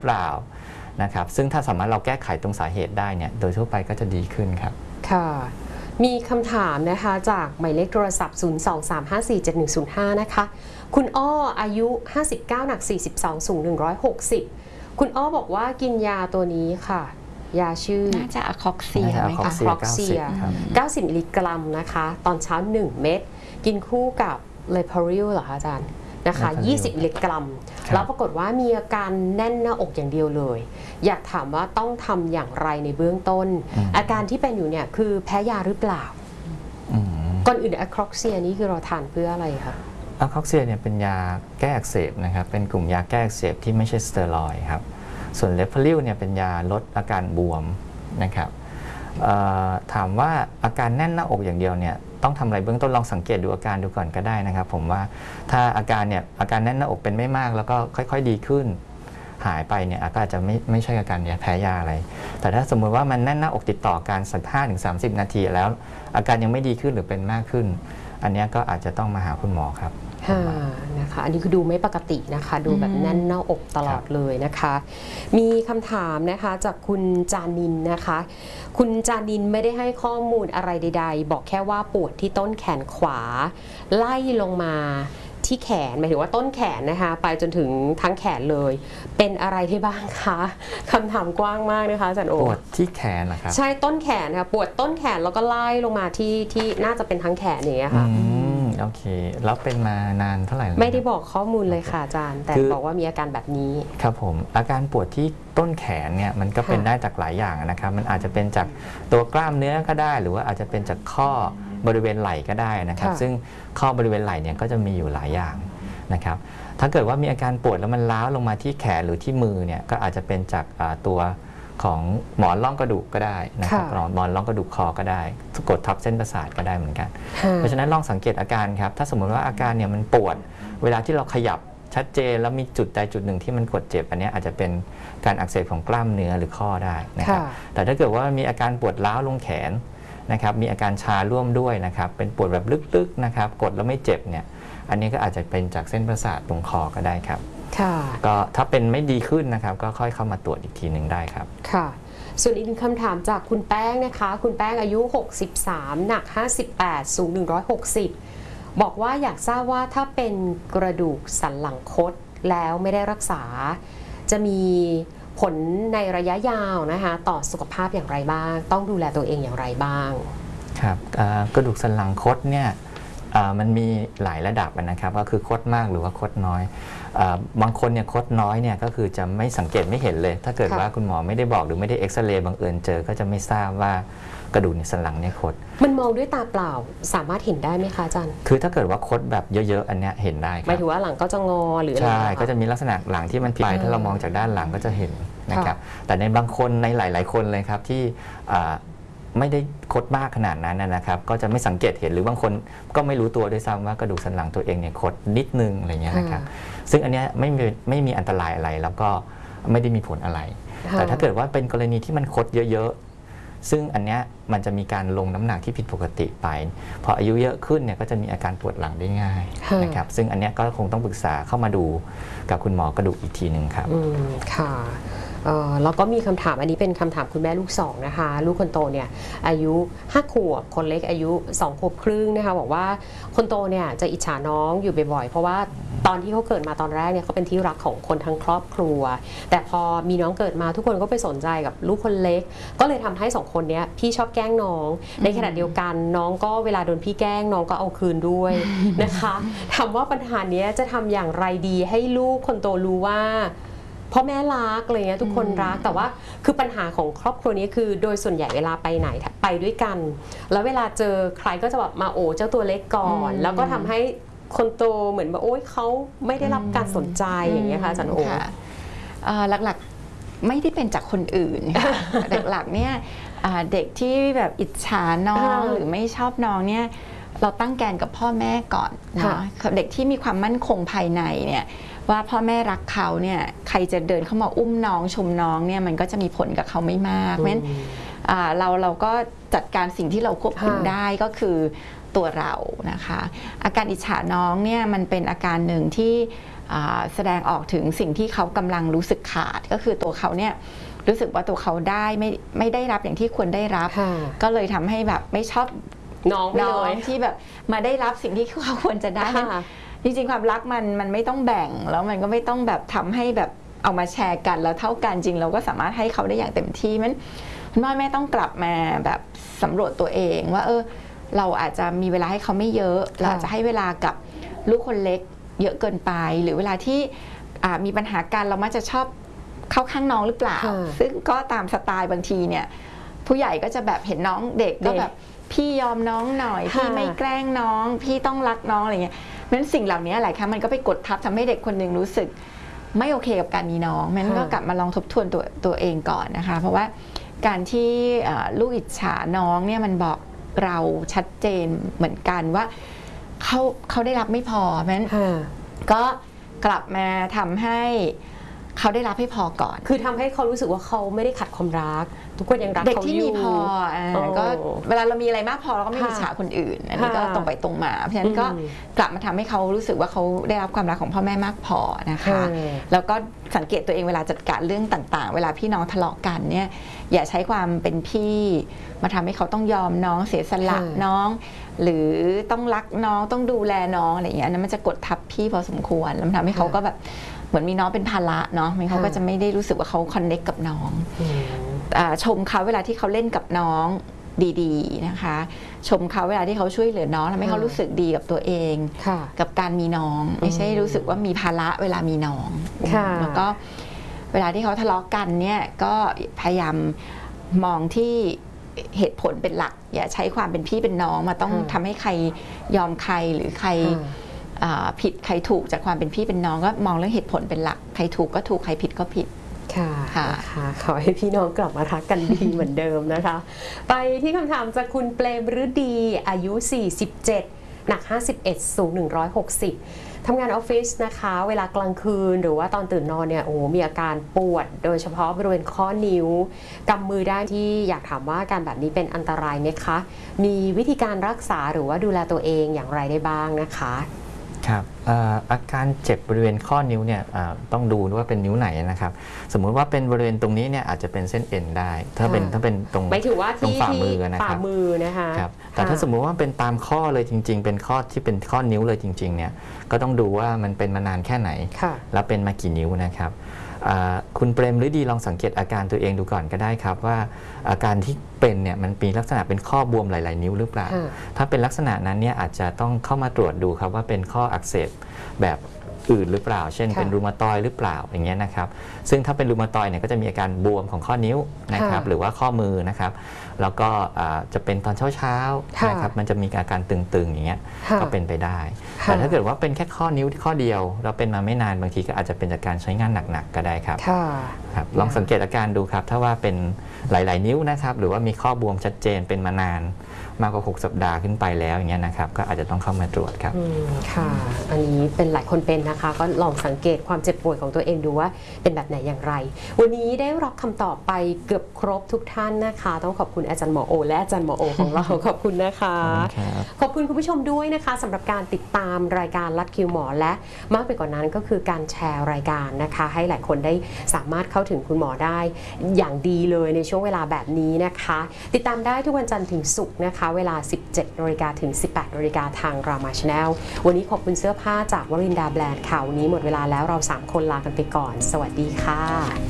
เปล่านะครับซึ่งถ้าสามารถเราแก้ไขตรงสาเหตุได้เนี่ยโดยทั่วไปก็จะดีขึ้นครับค่ะมีคำถามนะคะจากหมายเลขโทรศัพท์ 023547105 นะคะคุณอ้ออายุ 59 หนัก 42 สูง 160 คุณอ้อบอกว่ากินยาตัวนี้ค่ะยาชื่อน่าจะอะคอกเซียไหมคะอะคอกเซีย90 มิลลิกรัมนะคะตอนเช้า 1 เม็ดกินคู่กับเลพาริลเหรอคะอาจารย์นะคะ20 มิลลิกรัมแล้วปรากฏว่ามีอาการแน่นหน้าอกอย่างเดียวเลยอยากถามว่าต้องทำอย่างไรในเบื้องต้นอาการที่เป็นอยู่เนี่ยคือแพ้ยาหรือเปล่าก่อนอื่นอะคอกเซียนี่คือเราทานเพื่ออะไรคะอะคอกเซียเนี่ยเป็นยาแก้อักเสบนะครับเป็นกลุ่มยาแก้อักเสบที่ไม่ใช่สเตียรอยด์ครับส่วนเลพาริลเนี่ยเป็นยาลดอาการบวมนะครับถามว่าอาการแน่นหน้าอกอย่างเดียวเนี่ยต้องทำอะไรเบื้องต้นลองสังเกตดูอาการดูก่อนก็ได้นะครับผมว่าถ้าอาการแน่นหน้าอกเป็นไม่มากแล้วก็ค่อยๆดีขึ้นหายไปเนี่ยก็อาจจะไม่ใช่อาการแพ้ยาอะไรแต่ถ้าสมมติว่ามันแน่นหน้าอกติดต่อกันสัก 5-30 นาทีแล้วอาการยังไม่ดีขึ้นหรือเป็นมากขึ้นอันนี้ก็อาจจะต้องมาหาคุณหมอครับนะคะอันนี้คือดูไม่ปกตินะคะดูแบบแน่นหน้าอกตลอดเลยนะคะมีคำถามนะคะจากคุณจานินนะคะคุณจานินไม่ได้ให้ข้อมูลอะไรใดๆบอกแค่ว่าปวดที่ต้นแขนขวาไล่ลงมาที่แขนหมายถึงว่าต้นแขนนะคะไปจนถึงทั้งแขนเลยเป็นอะไรที่บ้างคะคำถามกว้างมากนะคะอาจารย์โอปวดที่แขนเหรอครับใช่ต้นแขนค่ะปวดต้นแขนแล้วก็ไล่ลงมาที่น่าจะเป็นทั้งแขนอย่างเงี้ยค่ะโอเคแล้วเป็นมานานเท่าไหร่ไม่ได้บอกข้อมูลเลยค่ะอาจารย์แต่บอกว่ามีอาการแบบนี้ครับผมอาการปวดที่ต้นแขนเนี่ยมันก็เป็นได้จากหลายอย่างนะครับมันอาจจะเป็นจากตัวกล้ามเนื้อก็ได้หรือว่าอาจจะเป็นจากข้อบริเวณไหล่ก็ได้นะครับซึ่งข้อบริเวณไหล่เนี่ยก็จะมีอยู่หลายอย่างนะครับถ้าเกิดว่ามีอาการปวดแล้วมันล้าวลงมาที่แขนหรือที่มือเนี่ยก็อาจจะเป็นจากตัวของหมอนรองกระดูกก็ได้นะครับหมอนรองกระดูกคอก็ได้กดทับเส้นประสาทก็ได้เหมือนกันเพราะฉะนั้นลองสังเกตอาการครับถ้าสมมติว่าอาการเนี่ยมันปวดเวลาที่เราขยับชัดเจนแล้วมีจุดใดจุดหนึ่งที่มันกดเจ็บอันนี้อาจจะเป็นการอักเสบของกล้ามเนื้อหรือข้อได้นะครับแต่ถ้าเกิดว่ามีอาการปวดร้าวลงแขนนะครับมีอาการชาร่วมด้วยนะครับเป็นปวดแบบลึกๆนะครับกดแล้วไม่เจ็บเนี่ยอันนี้ก็อาจจะเป็นจากเส้นประสาทตรงคอก็ได้ครับก็ถ้าเป็นไม่ดีขึ้นนะครับก็ค่อยเข้ามาตรวจอีกทีหนึ่งได้ครับค่ะส่วนอีกหนึ่งคำถามจากคุณแป้งนะคะคุณแป้งอายุ63หนัก58สูง160บอกว่าอยากทราบว่าถ้าเป็นกระดูกสันหลังคดแล้วไม่ได้รักษาจะมีผลในระยะยาวนะคะต่อสุขภาพอย่างไรบ้างต้องดูแลตัวเองอย่างไรบ้างครับกระดูกสันหลังคดเนี่ยมันมีหลายระดับนะครับก็คือคดมากหรือว่าคดน้อยบางคนเนี่ยคดน้อยเนี่ยก็คือจะไม่สังเกตไม่เห็นเลยถ้าเกิดว่าคุณหมอไม่ได้บอกหรือไม่ได้เอ็กซเรย์บังเอิญเจอก็จะไม่ทราบว่ากระดูกสันหลังเนี่ยคดมันมองด้วยตาเปล่าสามารถเห็นได้ไหมคะอาจารย์คือถ้าเกิดว่าคดแบบเยอะๆอันเนี้ยเห็นได้ครับหมายถึงว่าหลังก็จะงอหรืออะไรใช่ก็จะมีลักษณะหลังที่มันผิดถ้าเรามองจากด้านหลังก็จะเห็นนะครับแต่ในบางคนในหลายๆคนเลยครับที่ไม่ได้คดมากขนาดนั้นนะครับก็จะไม่สังเกตเห็นหรือบางคนก็ไม่รู้ตัวด้วยซ้ำว่ากระดูกสันหลังตัวเองเนี่ยคดนิดนึงอะไรเงี้ยนะครับซึ่งอันนี้ไม่มีอันตรายอะไรแล้วก็ไม่ได้มีผลอะไรแต่ถ้าเกิดว่าเป็นกรณีที่มันคดเยอะๆซึ่งอันนี้มันจะมีการลงน้ำหนักที่ผิดปกติไปพออายุเยอะขึ้นเนี่ยก็จะมีอาการปวดหลังได้ง่ายนะครับซึ่งอันนี้ก็คงต้องปรึกษาเข้ามาดูกับคุณหมอกระดูกอีกทีหนึ่งครับค่ะแล้วก็มีคำถามอันนี้เป็นคำถามคุณแม่ลูก2นะคะลูกคนโตเนี่ยอายุ5 ขวบคนเล็กอายุ2 ขวบครึ่งนะคะบอกว่าคนโตเนี่ยจะอิจฉาน้องอยู่บ่อยๆเพราะว่าตอนที่เขาเกิดมาตอนแรกเนี่ยเขาเป็นที่รักของคนทั้งครอบครัวแต่พอมีน้องเกิดมาทุกคนก็ไปสนใจกับลูกคนเล็กก็เลยทำให้2 คนนี้พี่ชอบแกล้งน้องในขณะเดียวกันน้องก็เวลาโดนพี่แกล้งน้องก็เอาคืนด้วยนะคะถามว่าปัญหานี้จะทำอย่างไรดีให้ลูกคนโตรู้ว่าพ่อแม่รักอะไรเงี้ยทุกคนรักแต่ว่าคือปัญหาของครอบครัวนี้คือโดยส่วนใหญ่เวลาไปไหนไปด้วยกันแล้วเวลาเจอใครก็จะแบบมาโอ้เจ้าตัวเล็กก่อนแล้วก็ทำให้คนโตเหมือนแบบโอ๊ยเขาไม่ได้รับการสนใจอย่างเงี้ยค่ะอาจารย์โอหลักๆไม่ได้เป็นจากคนอื่นหลักๆเนี่ยเด็กที่แบบอิจฉาน้องหรือไม่ชอบน้องเนี่ยเราตั้งแกนกับพ่อแม่ก่อนนะเด็กที่มีความมั่นคงภายในเนี่ยว่าพ่อแม่รักเขาเนี่ยใครจะเดินเข้ามาอุ้มน้องชมน้องเนี่ยมันก็จะมีผลกับเขาไม่มากเพราะฉะนั้นเราก็จัดการสิ่งที่เราควบคุมค่ะได้ก็คือตัวเรานะคะอาการอิจฉาน้องเนี่ยมันเป็นอาการหนึ่งที่แสดงออกถึงสิ่งที่เขากำลังรู้สึกขาดก็คือตัวเขาเนี่ยรู้สึกว่าตัวเขาได้ไม่ได้รับอย่างที่ควรได้รับค่ะก็เลยทำให้แบบไม่ชอบน้องไปน้เลองยที่แบบมาได้รับสิ่งที่เขาควรจะได้ค่ะจริงๆความรักมันไม่ต้องแบ่งแล้วมันก็ไม่ต้องแบบทำให้แบบเอามาแชร์กันแล้วเท่ากันจริงเราก็สามารถให้เขาได้อย่างเต็มที่มันคุณพ่อแม่ต้องกลับมาแบบสำรวจตัวเองว่าเราอาจจะมีเวลาให้เขาไม่เยอะเราอาจจะให้เวลากับลูกคนเล็กเยอะเกินไปหรือเวลาที่มีปัญหากันเรามักจะชอบเข้าข้างน้องหรือเปล่าค่ะซึ่งก็ตามสไตล์บางทีเนี่ยผู้ใหญ่ก็จะแบบเห็นน้องเด็กก็แบบพี่ยอมน้องหน่อยพี่ไม่แกล้งน้องพี่ต้องรักน้องอะไรเงี้ยเพราะฉะนั้นสิ่งเหล่านี้หลายครั้งมันก็ไปกดทับทำให้เด็กคนหนึ่งรู้สึกไม่โอเคกับการมีน้องมันก็กลับมาลองทบทวนตัวเองก่อนนะคะเพราะว่าการที่ลูกอิจฉาน้องเนี่ยมันบอกเราชัดเจนเหมือนกันว่าเขาได้รับไม่พอเพราะฉะนั้นค่ะก็กลับมาทำให้เขาได้รับให้พอก่อนคือทำให้เขารู้สึกว่าเขาไม่ได้ขัดความรัก ทุกคนยังรักเด็กเขาที่อยู่มีพอโอ้ก็เวลาเรามีอะไรมากพอเราก็ไม่ค่ะอิจฉาคนอื่นอันนี้ก็ค่ะตรงไปตรงมาเพราะฉะนั้นก็อืมกลับมาทำให้เขารู้สึกว่าเขาได้รับความรักของพ่อแม่มากพอนะคะค่ะแล้วก็สังเกตตัวเองเวลาจัดการเรื่องต่างๆ เวลาพี่น้องทะเลาะกันเนี่ยอย่าใช้ความเป็นพี่มาทำให้เขาต้องยอมน้องเสียสละค่ะน้อง หรือต้องรักน้องต้องดูแลน้องอะไรอย่างเงี้ยอันนั้นมันจะกดทับพี่พอสมควรแล้วมันทำให้เขาก็แบบเหมือนมีน้องเป็นภาระเนาะมันเขาก็จะไม่ได้รู้สึกว่าเขาคอนเนคกับน้องอืมชมเขาเวลาที่เขาเล่นกับน้องดีๆนะคะชมเขาเวลาที่เขาช่วยเหลือน้องทำให้เขารู้สึกดีกับตัวเองค่ะกับการมีน้องไม่ใช่รู้สึกว่ามีภาระเวลามีน้องค่ะแล้วก็เวลาที่เขาทะเลาะกันเนี่ยก็พยายามมองที่เหตุผลเป็นหลักอย่าใช้ความเป็นพี่เป็นน้องมาต้องทำให้ใครยอมใครหรือใครผิดใครถูกจากความเป็นพี่เป็นน้องก็มองเรื่องเหตุผลเป็นหลักใครถูกก็ถูกใครผิดก็ผิดค่ะค่ะนะคะขอให้พี่น้องกลับมารักกันดี เหมือนเดิมนะคะ ไปที่คำถามจากคุณเปรมฤดีอายุ 47 หนัก 51 สูง 160 ทำงานออฟฟิศนะคะ เวลากลางคืนหรือว่าตอนตื่นนอนเนี่ยโอ้โหมีอาการปวด โดยเฉพาะบริเวณข้อนิ้วกำมือได้ที่อยากถามว่าอาการแบบนี้เป็นอันตรายไหมคะ มีวิธีการรักษาหรือว่าดูแลตัวเองอย่างไรได้บ้างนะคะครับอาการเจ็บบริเวณข้อนิ้วเนี่ยต้องดูว่าเป็นนิ้วไหนนะครับสมมุติว่าเป็นบริเวณตรงนี้เนี่ยอาจจะเป็นเส้นเอ็นได้ ถ้าเป็นตรงหมายถึงว่าตรงที่ฝ่ามือนะคฝ่ารับมือนะคะครับแต่ถ้าสมมุติว่าเป็นตามข้อเลยจริง ๆ เป็นข้อที่เป็นข้อนิ้วเลยจริงๆเนี่ยก็ต้องดูว่ามันเป็นมานานแค่ไหนค่ะแล้วเป็นมากี่นิ้วนะครับคุณเปรมฤดีลองสังเกตอาการตัวเองดูก่อนก็ได้ครับว่าอาการที่เป็นเนี่ยมันมีลักษณะเป็นข้อบวมหลายๆนิ้วหรือเปล่าค่ะถ้าเป็นลักษณะนั้นเนี่ยอาจจะต้องเข้ามาตรวจดูครับว่าเป็นข้ออักเสบแบบอื่นหรือเปล่า เช่นค่ะเป็นรูมาตอยด์หรือเปล่าอย่างเงี้ยนะครับซึ่งถ้าเป็นรูมาตอยด์เนี่ยก็จะมีอาการบวมของข้อนิ้วนะครับค่ะหรือว่าข้อมือนะครับแล้วก็จะเป็นตอนเช้าๆค่ะนะครับมันจะมีอาการตึงๆอย่างเงี้ยค่ะก็เป็นไปได้ค่ะแต่ถ้าเกิดว่าเป็นแค่ข้อนิ้วข้อเดียวเราเป็นมาไม่นานบางทีก็อาจจะเป็นจากการใช้งานหนักๆก็ได้ครับค่ะครับลองสังเกตอาการดูครับถ้าว่าเป็นหลายๆนิ้วนะครับหรือว่ามีข้อบวมชัดเจนเป็นมานานมากกว่า6 สัปดาห์ขึ้นไปแล้วอย่างเงี้ยนะครับก็อาจจะต้องเข้ามาตรวจครับค่ะ อันนี้เป็นหลายคนเป็นนะคะ ก็ลองสังเกตความเจ็บป่วยของตัวเองดูว่าเป็นแบบไหนอย่างไร วันนี้ได้รับคำตอบไปเกือบครบทุกท่านนะคะ ต้องขอบคุณอาจารย์หมอโอและอาจารย์หมอโอของเรา ขอบคุณนะคะ ขอบคุณคุณผู้ชมด้วยนะคะสำหรับการติดตามรายการลัดคิวหมอและมากไปกว่านั้นก็คือการแชร์รายการนะคะ ให้หลายคนได้สามารถเข้าถึงคุณหมอได้อย่างดีเลยในช่วงเวลาแบบนี้นะคะ ติดตามได้ทุกวันจันทร์ถึงศุกร์นะคะ เวลา 17 น.ถึง 18 น.ทางรามาชาแนลวันนี้ขอบคุณเสื้อผ้าจากวรินดาแบรนด์ค่ะวันนี้หมดเวลาแล้วเรา 3 คนลากันไปก่อน สวัสดีค่ะ